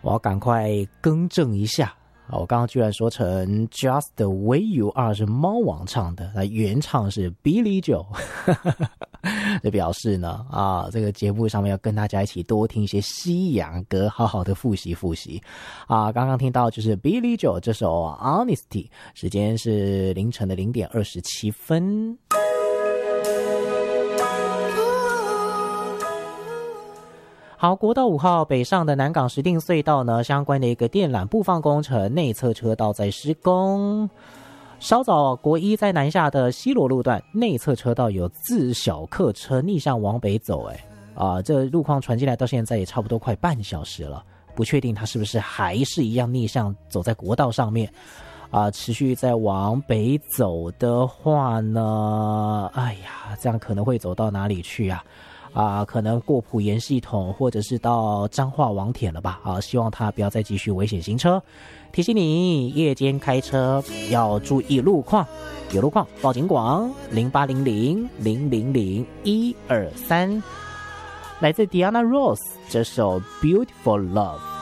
我要赶快更正一下。我刚刚居然说成 Just the way you are 是猫王唱的，那原唱是 Billy Joel 这表示呢这个节目上面要跟大家一起多听一些西洋歌，好好的复习刚刚听到就是 Billy Joel 这首 Honesty， 时间是凌晨的0点27分。好，国道5号北上的南港石碇隧道呢，相关的一个电缆布放工程，内侧车道在施工。稍早国一在南下的西螺路段，内侧车道有自小客车逆向往北走，这路况传进来到现在也差不多快半小时了，不确定它是不是还是一样逆向走在国道上面。持续在往北走的话呢，这样可能会走到哪里去可能过埔盐系统或者是到彰化王田了吧希望他不要再继续危险行车。提醒你夜间开车要注意路况，有路况报警广0800-000-123。来自 Diana Ross 这首 Beautiful Love。